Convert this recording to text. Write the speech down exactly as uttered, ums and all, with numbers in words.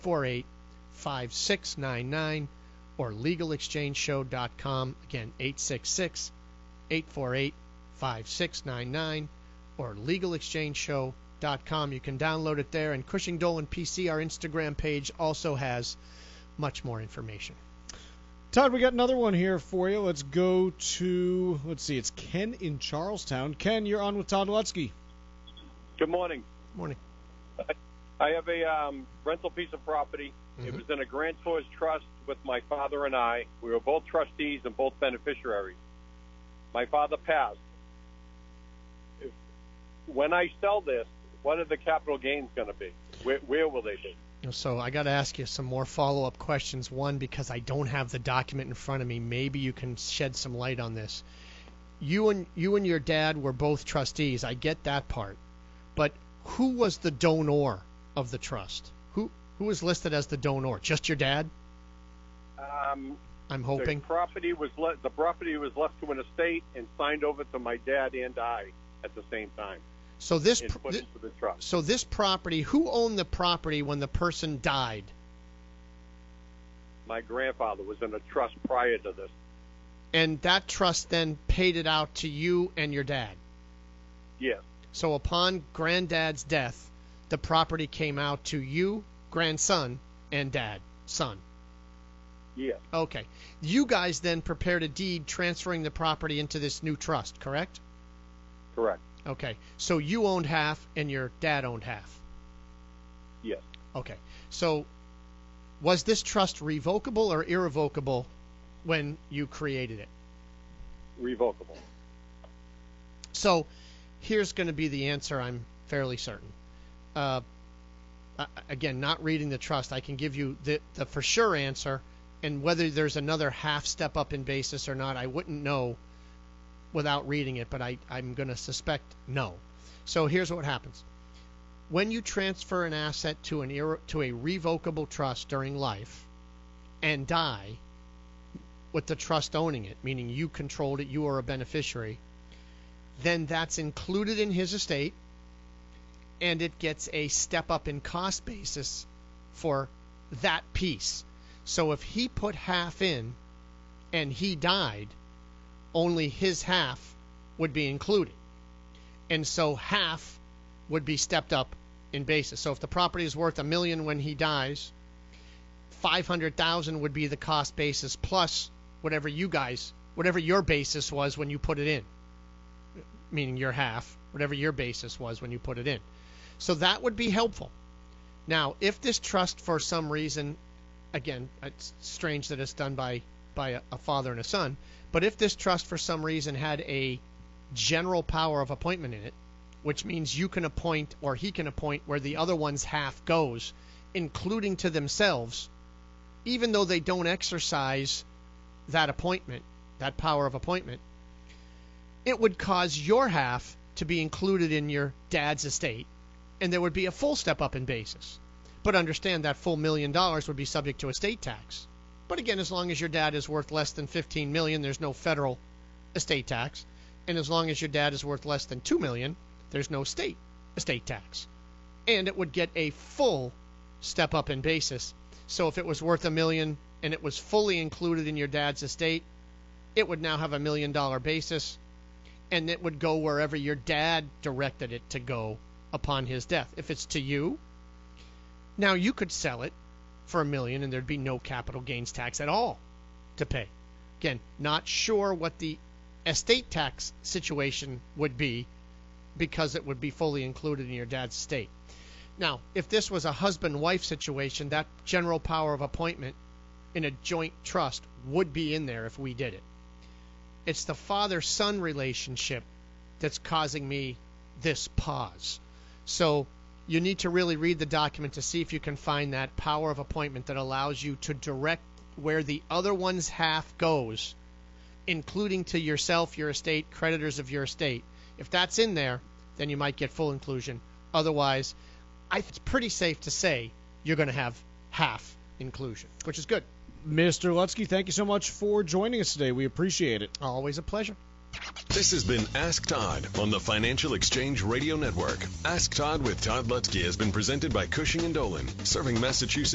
four eight, five six nine nine or legal exchange show dot com. Again, eight six six, eight four eight, five six nine nine or legal exchange show dot com. You can download it there. And Cushing Dolan P C, our Instagram page, also has much more information. Todd, we got another one here for you. Let's go to, let's see, it's Ken in Charlestown. Ken, you're on with Todd Lutzke. Good morning. Morning. I have a um, rental piece of property. Mm-hmm. It was in a grantor's trust with my father and I. We were both trustees and both beneficiaries. My father passed. If, when I sell this, what are the capital gains going to be? Where, where will they be? So I got to ask you some more follow-up questions. One, because I don't have the document in front of me, maybe you can shed some light on this. You and you and your dad were both trustees. I get that part. But who was the donor of the trust? Who who was listed as the donor? Just your dad? Um, I'm hoping. The property was le- the property was left to an estate and signed over to my dad and I at the same time. So this, and put th- into the trust. So this property, who owned the property when the person died? My grandfather was in a trust prior to this. And that trust then paid it out to you and your dad? Yes. So upon granddad's death, the property came out to you, grandson, and dad, son? Yes. Okay. You guys then prepared a deed transferring the property into this new trust, correct? Correct. Okay. So you owned half and your dad owned half? Yes. Okay. So was this trust revocable or irrevocable when you created it? Revocable. So here's going to be the answer, I'm fairly certain. Uh, again, not reading the trust, I can give you the, the for sure answer, and whether there's another half step up in basis or not, I wouldn't know without reading it, but I, I'm going to suspect no. So here's what happens. When you transfer an asset to an irre- to a revocable trust during life and die with the trust owning it, meaning you controlled it, you are a beneficiary, then that's included in his estate, and it gets a step up in cost basis for that piece. So if he put half in and he died, only his half would be included. And so half would be stepped up in basis. So if the property is worth a million when he dies, five hundred thousand would be the cost basis plus whatever you guys, whatever your basis was when you put it in, meaning your half, whatever your basis was when you put it in. So that would be helpful. Now, if this trust for some reason, again, it's strange that it's done by, by a, a father and a son, but if this trust for some reason had a general power of appointment in it, which means you can appoint or he can appoint where the other one's half goes, including to themselves, even though they don't exercise that appointment, that power of appointment, it would cause your half to be included in your dad's estate, and there would be a full step up in basis. But understand that full million dollars would be subject to estate tax. But again, as long as your dad is worth less than fifteen million dollars, there's no federal estate tax. And as long as your dad is worth less than two million dollars, there's no state estate tax. And it would get a full step up in basis. So if it was worth a million and it was fully included in your dad's estate, it would now have a million dollar basis, and it would go wherever your dad directed it to go upon his death. If it's to you, now you could sell it for a million and there'd be no capital gains tax at all to pay. Again, not sure what the estate tax situation would be because it would be fully included in your dad's estate. Now, if this was a husband-wife situation, that general power of appointment in a joint trust would be in there if we did it. It's the father-son relationship that's causing me this pause. So you need to really read the document to see if you can find that power of appointment that allows you to direct where the other one's half goes, including to yourself, your estate, creditors of your estate. If that's in there, then you might get full inclusion. Otherwise, I think it's pretty safe to say you're going to have half inclusion, which is good. Mister Lutzke, thank you so much for joining us today. We appreciate it. Always a pleasure. This has been Ask Todd on the Financial Exchange Radio Network. Ask Todd with Todd Lutzke has been presented by Cushing and Dolan, serving Massachusetts